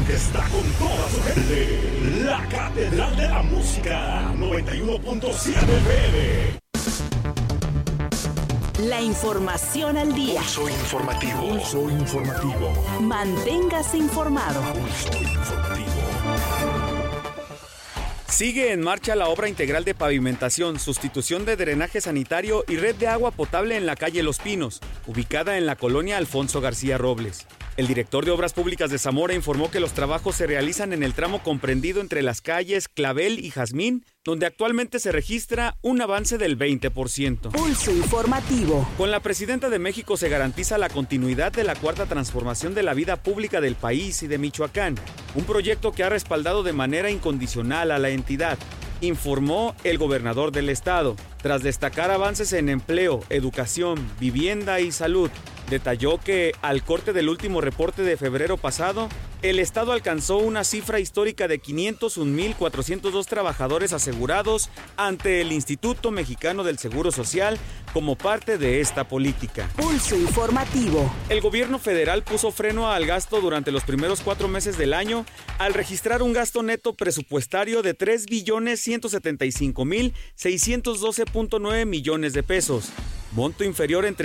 que está con toda su gente. La Catedral de la Música, 91.7 FM. La información al día. Pulso informativo. Pulso informativo. Manténgase informado. Pulso informativo. Sigue en marcha la obra integral de pavimentación, sustitución de drenaje sanitario y red de agua potable en la calle Los Pinos, ubicada en la colonia Alfonso García Robles. El director de Obras Públicas de Zamora informó que los trabajos se realizan en el tramo comprendido entre las calles Clavel y Jazmín, donde actualmente se registra un avance del 20%. Pulso informativo. Con la presidenta de México se garantiza la continuidad de la cuarta transformación de la vida pública del país y de Michoacán, un proyecto que ha respaldado de manera incondicional a la entidad, informó el gobernador del estado. Tras destacar avances en empleo, educación, vivienda y salud, detalló que al corte del último reporte de febrero pasado, el estado alcanzó una cifra histórica de 501,402 trabajadores asegurados ante el Instituto Mexicano del Seguro Social como parte de esta política. Pulso informativo. El gobierno federal puso freno al gasto durante los primeros 4 meses del año al registrar un gasto neto presupuestario de 3,175,612.9 millones de pesos, monto inferior en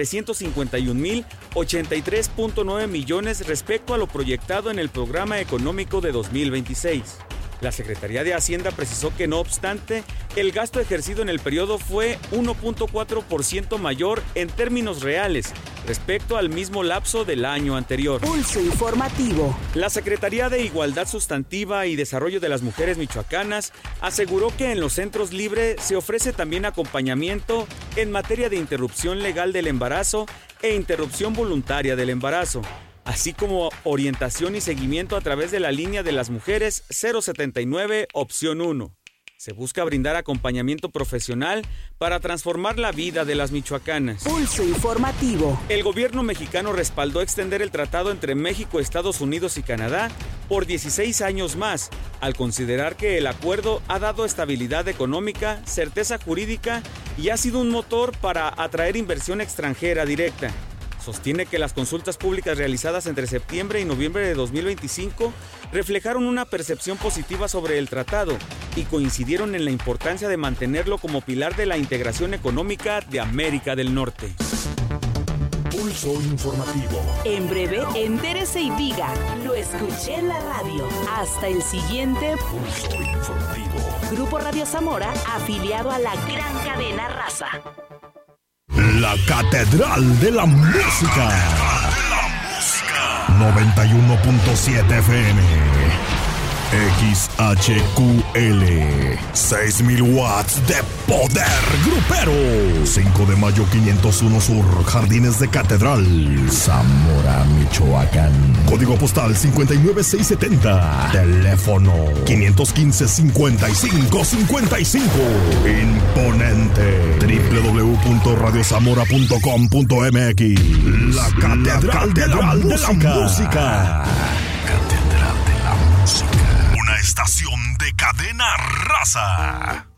351,083.9 millones respecto a lo proyectado en el programa económico de 2026. La Secretaría de Hacienda precisó que, no obstante, el gasto ejercido en el periodo fue 1.4% mayor en términos reales respecto al mismo lapso del año anterior. Pulso informativo. La Secretaría de Igualdad Sustantiva y Desarrollo de las Mujeres michoacanas aseguró que en los centros libres se ofrece también acompañamiento en materia de interrupción legal del embarazo e interrupción voluntaria del embarazo, así como orientación y seguimiento a través de la línea de las mujeres 079 opción 1. Se busca brindar acompañamiento profesional para transformar la vida de las michoacanas. Pulso informativo. El gobierno mexicano respaldó extender el tratado entre México, Estados Unidos y Canadá por 16 años más, al considerar que el acuerdo ha dado estabilidad económica, certeza jurídica y ha sido un motor para atraer inversión extranjera directa. Sostiene que las consultas públicas realizadas entre septiembre y noviembre de 2025 reflejaron una percepción positiva sobre el tratado y coincidieron en la importancia de mantenerlo como pilar de la integración económica de América del Norte. Pulso informativo. En breve, entérese y diga, lo escuché en la radio. Hasta el siguiente Pulso informativo. Grupo Radio Zamora, afiliado a la gran cadena Raza. La Catedral de la Música. 91.7 FM. XHQL. 6,000 watts de poder grupero. 5 de mayo 501 Sur, Jardines de Catedral, Zamora, Michoacán. Código postal 59670. Teléfono 515-5555. Imponente. www.radiozamora.com.mx. La Catedral de la Música. Catedral de la Música. Una estación de cadena Raza.